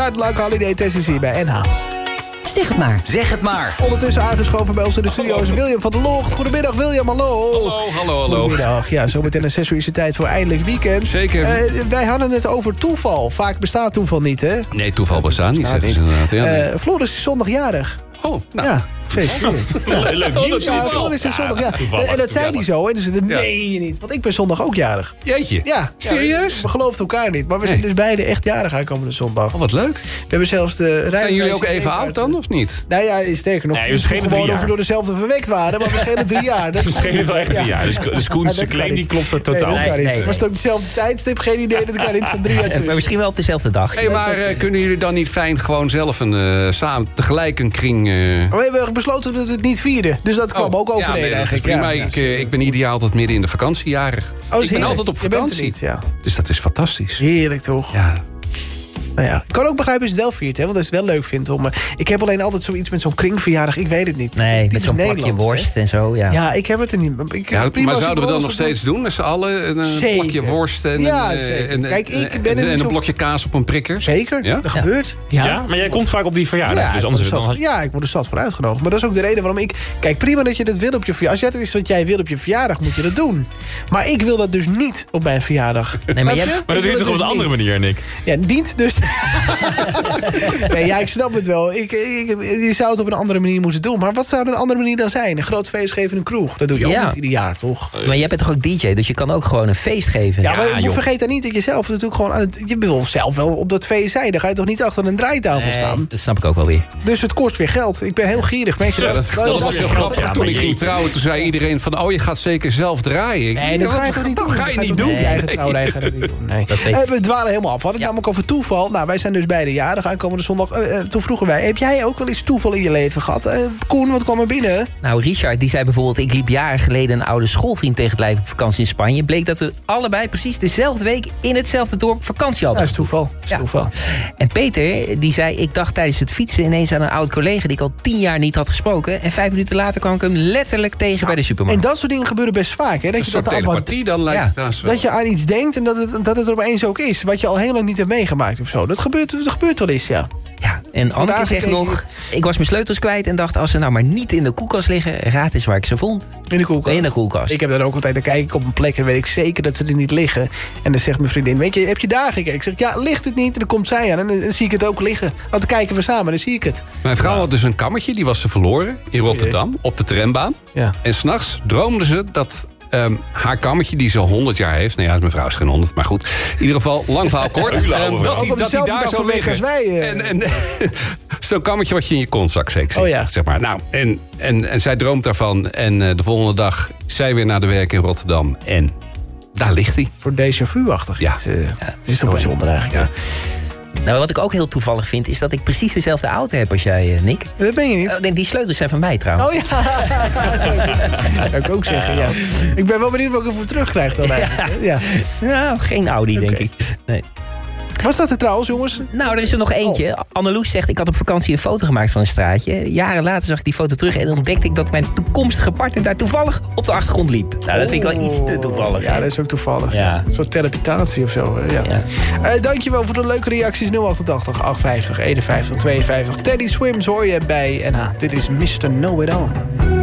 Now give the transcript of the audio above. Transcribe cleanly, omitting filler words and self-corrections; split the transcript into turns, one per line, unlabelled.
Zuidelijke Holiday Test is hier bij NH.
Zeg het maar.
Zeg het maar.
Ondertussen aangeschoven bij ons in de studio is William van der Locht. Goedemiddag William, hallo.
Hallo.
Goedemiddag. Ja, zometeen een 6 uur is de tijd voor eindelijk weekend.
Zeker.
Wij hadden het over toeval. Vaak bestaat toeval niet, hè?
Nee, toeval bestaat niet, zeggen ze inderdaad. Ja, nee.
Floris is zondagjarig.
Oh, nou.
Ja, gefeliciteerd.
Leuk nieuws.
Ja, Floris is zondag. Ja. En dat zei hij zo. En dus dat meen je niet. Want ik ben zondag ook jarig.
Jeetje.
Ja.
Serieus?
We geloven elkaar niet. Maar we zijn dus beide echt jarig aankomende zondag.
Oh, wat leuk.
We hebben zelfs de rijbewijs.
Zijn jullie ook even oud dan, of niet?
Nou ja, sterker nog.
Nee, we schelen 3 jaar.
Of we door dezelfde verwekt waren. Maar we schelen 3 jaar.
We schelen wel echt 3 jaar. Dus Koens' claim die klopt totaal.
Nee. Was het ook dezelfde tijdstip? Geen idee dat ik daar iets van 3 jaar tussen.
Maar misschien wel op dezelfde dag.
Hey, maar kunnen jullie dan niet fijn gewoon zelf samen tegelijk een kring...
Maar we hebben besloten dat we het niet vierden. Dus dat kwam ook overeen
dat is
eigenlijk.
prima.
Ja.
Ik ben ideaal altijd midden in de vakantiejarig. Ik ben altijd op
Je bent er
vakantie.
niet, ja.
Dus dat is fantastisch.
Heerlijk toch?
Ja.
Nou ja. Ik kan ook begrijpen als je het wel viert, hè, want als je het wel leuk vindt. Ik heb alleen altijd zoiets met zo'n kringverjaardag. Ik weet het niet.
Nee, met zo'n
Nederlands,
plakje worst
hè?
en zo, ja.
Ja, ik heb het er niet.
Maar zouden we dat nog steeds doen? Met z'n allen een plakje worst en,
Kijk, ik ben
en een blokje kaas op een prikker?
Zeker,
Ja?
dat gebeurt.
Ja, maar jij komt vaak op die verjaardag. Dus anders
ik word er zat voor uitgenodigd. Maar dat is ook de reden waarom ik... Kijk, prima dat je dat wil op je verjaardag. Als dat is wat jij wil op je verjaardag, moet je dat doen. Maar ik wil dat dus niet op mijn verjaardag.
Nee, maar
dat doe je toch op een andere manier, Nick?
Ja, niet dus... Nee, ja, ik snap het wel. Je zou het op een andere manier moeten doen. Maar wat zou een andere manier dan zijn? Een groot feest geven in een kroeg. Dat doe je ook niet ieder jaar, toch?
Maar jij bent toch ook DJ, dus je kan ook gewoon een feest geven?
Ja, maar vergeet dan niet dat je zelf natuurlijk gewoon... Je wil zelf wel op dat feest zijn. Dan ga je toch niet achter een draaitafel staan?
Dat snap ik ook wel weer.
Dus het kost weer geld. Ik ben heel gierig. Weet je
dat was heel grappig. Toen ik ging trouwen, toen zei iedereen van... oh, je gaat zeker zelf draaien.
Nee, dat ga je toch niet doen?
Dat ga je niet doen.
Je eigen trouwerij gaat dat niet doen. Nee. We dwalen helemaal af. We hadden het namelijk over toeval. Nou, wij zijn dus beide jarig aankomende zondag. Toen vroegen wij, heb jij ook wel eens toeval in je leven gehad? Koen, wat kwam er binnen?
Nou, Richard, die zei bijvoorbeeld... ik liep jaren geleden een oude schoolvriend tegen het lijf op vakantie in Spanje. Bleek dat we allebei precies dezelfde week... in hetzelfde dorp vakantie hadden.
Dat is toeval. Toeval.
En Peter, die zei... ik dacht tijdens het fietsen ineens aan een oud collega... die ik al 10 jaar niet had gesproken. En 5 minuten later kwam ik hem letterlijk tegen bij de supermarkt.
En dat soort dingen gebeuren best vaak. Hè?
Dat je dat telepathie dan lijkt het wel.
Dat je aan iets denkt en dat het er opeens ook is. Wat je al heel lang niet hebt meegemaakt of zo. Dat gebeurt wel eens, ja.
Ja, en Anneke zegt nog... ik was mijn sleutels kwijt en dacht... als ze nou maar niet in de koelkast liggen... raad eens waar ik ze vond.
In de koelkast?
In de koelkast.
Ik heb dan ook altijd... dan kijk ik op een plek en weet ik zeker dat ze er niet liggen. En dan zegt mijn vriendin... weet je, heb je daar gekeken? Ik zeg, ja, ligt het niet? En dan komt zij aan en dan zie ik het ook liggen. Want dan kijken we samen en dan zie ik het.
Mijn vrouw had dus een kammertje, die was ze verloren... in Rotterdam, op de trambaan.
Ja.
En 's nachts droomde ze dat... haar kammetje die ze 100 jaar heeft... nou ja, mijn vrouw is geen 100, maar goed. In ieder geval, lang verhaal kort. Dat hij daar zou liggen. En zo'n kammetje wat je in je kontzak zeker zeg maar. Nou, en zij droomt daarvan. En de volgende dag, zij weer naar de werk in Rotterdam. En daar ligt hij.
Voor déjà vu-achtig.
Ja.
Het is toch bijzonder eigenlijk. Ja.
Nou, wat ik ook heel toevallig vind... is dat ik precies dezelfde auto heb als jij, Nick.
Dat ben je niet.
Nee, die sleutels zijn van mij trouwens.
Oh ja. Dat kan ik ook zeggen, ja. Ik ben wel benieuwd wat ik ervoor terugkrijg dan eigenlijk. Ja.
Nou, geen Audi, denk ik. Nee.
Was dat er trouwens, jongens?
Nou, er is er nog eentje. Anneloes zegt, ik had op vakantie een foto gemaakt van een straatje. Jaren later zag ik die foto terug en ontdekte ik dat mijn toekomstige partner daar toevallig op de achtergrond liep. Nou, dat vind ik wel iets te toevallig.
Ja, dat is ook toevallig.
Ja.
Een soort telepitatie of zo. Ja. Dankjewel voor de leuke reacties. 088 850 51 52. Teddy Swims hoor je bij NH. Dit is Mr. Know It All.